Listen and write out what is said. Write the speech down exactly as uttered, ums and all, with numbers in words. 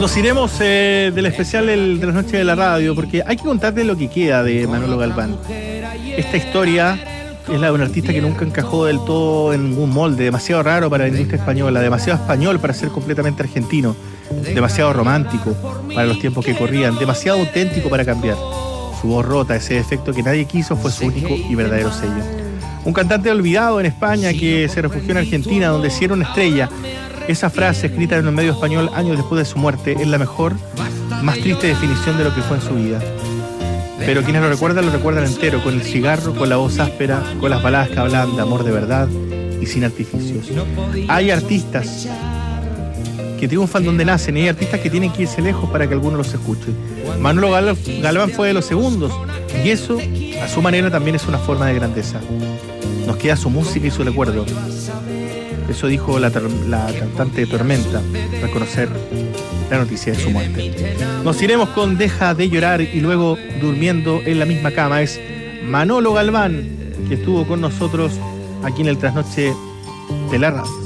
Nos iremos eh, del especial el, de las noches de la radio, porque hay que contarte lo que queda de Manolo Galván. Esta historia es la de un artista que nunca encajó del todo en ningún molde, demasiado raro para la industria española, demasiado español para ser completamente argentino, demasiado romántico para los tiempos que corrían, demasiado auténtico para cambiar. Su voz rota, ese defecto que nadie quiso, fue su único y verdadero sello. Un cantante olvidado en España que se refugió en Argentina, donde sí era una estrella. Esa frase, escrita en el medio español años después de su muerte, es la mejor, más triste definición de lo que fue en su vida. Pero quienes lo recuerdan, lo recuerdan entero, con el cigarro, con la voz áspera, con las baladas que hablan de amor de verdad y sin artificios. Hay artistas que triunfan donde nacen y hay artistas que tienen que irse lejos para que alguno los escuche. Manolo Gal- Galván fue de los segundos, y eso, a su manera, también es una forma de grandeza. Nos queda su música y su recuerdo. Eso dijo la, la cantante de Tormenta, al conocer la noticia de su muerte. Nos iremos con Deja de llorar y luego Durmiendo en la misma cama. Es Manolo Galván, que estuvo con nosotros aquí en el Trasnoche de la Radio.